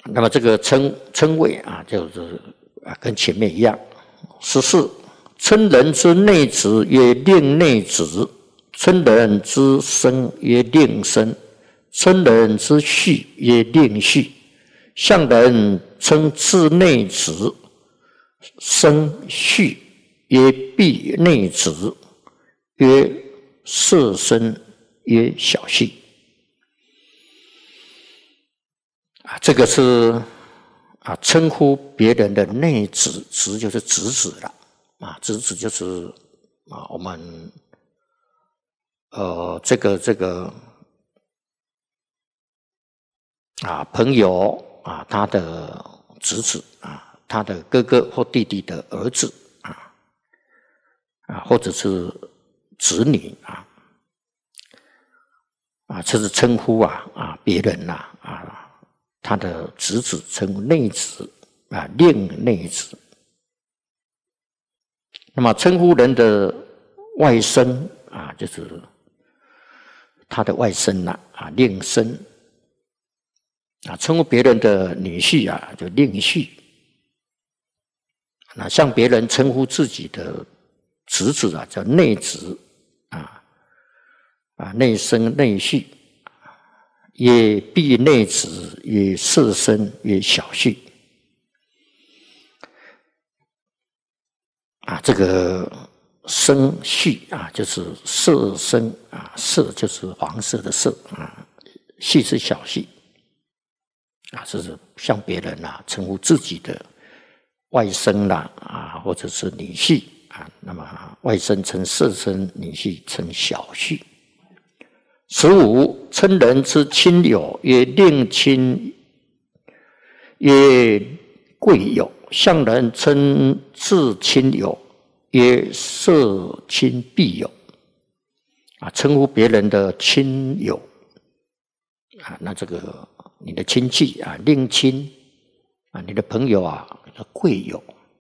那么这个称谓啊，就是跟前面一样。14，称人之内职曰令内职，称人之身曰令身，称人之序曰令序。象人称次内职，身序曰必内职，曰色身，曰小序。这个是称呼别人的内职，职就是职子了职子就是我们这个朋友他的侄子他的哥哥或弟弟的儿子或者是子女这是称呼别人他的侄子称内职令内职。那么称呼人的外甥就是他的外甥令甥称呼别人的女婿就令婿。那向别人称呼自己的侄子叫内侄内甥内婿，曰必内侄，曰色身，曰小婿。这个身序就是色身色就是黄色的色序是小序这是向别人称呼自己的外甥或者是女婿那么外甥称色身，女婿称小婿。15，称人之亲友曰令亲，曰贵友。向人称至亲友曰色亲必友称呼别人的亲友那这个你的亲戚令亲你的朋友叫贵友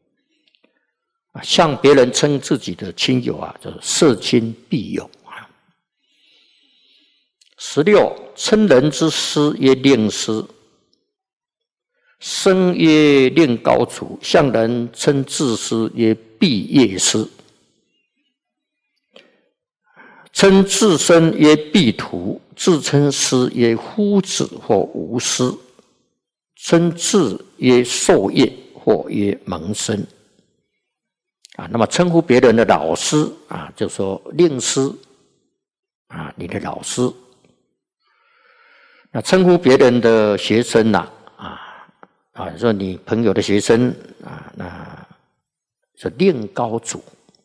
向别人称自己的亲友就是色亲必友。16，称人之师曰令师，身曰令高祖。向人称自师曰必业师，称自身曰必徒，自称师曰夫子或无师，称自曰授业或曰门生那么称呼别人的老师就说令师你的老师。那称呼别人的学生说你朋友的学生那是令高祖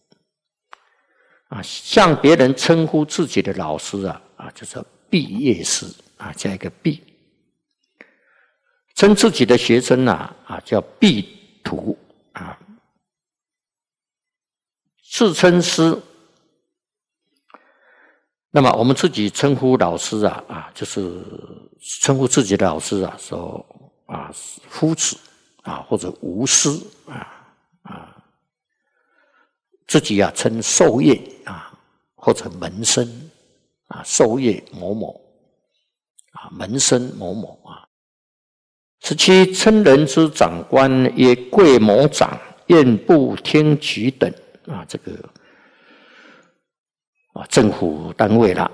向别人称呼自己的老师就是毕业师加一个毕。称自己的学生叫毕徒自称师。那么我们自己称呼老师就是称呼自己的老师说夫子或者无师自己称授业或者门生授业某某门生某某17，称人之长官曰贵某长、宴部厅局等这个政府单位了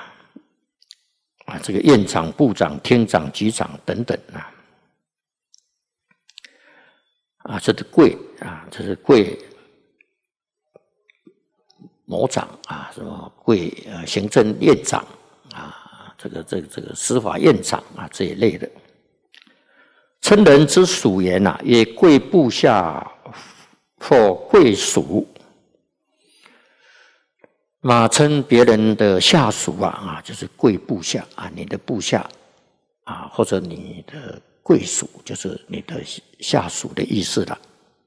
这个院长、部长、厅长、局长等等这是贵这是贵某长什么贵行政院长这个司法院长这一类的。称人之属员曰贵部下或贵属。称别人的下属就是贵部下你的部下或者你的贵属就是你的下属的意思了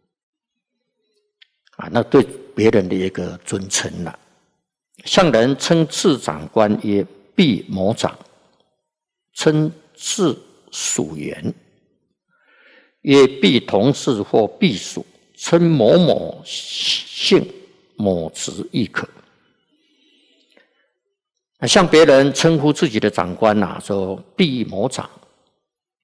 那对别人的一个尊称了。向人称次长官曰毕某长，称次属员曰毕同事或毕属，称某某姓某职亦可。向别人称呼自己的长官说毕某长